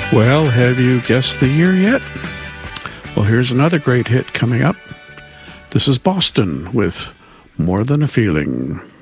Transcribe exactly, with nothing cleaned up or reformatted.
Well, have you guessed the year yet? Well, here's another great hit coming up. This is Boston with More Than a Feeling.